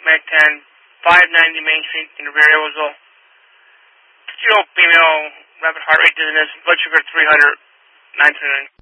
Mac 10, 590 Main Street in Rivera, Roseville. 2-year-old female, rapid heart rate dizziness, blood sugar 300, 939.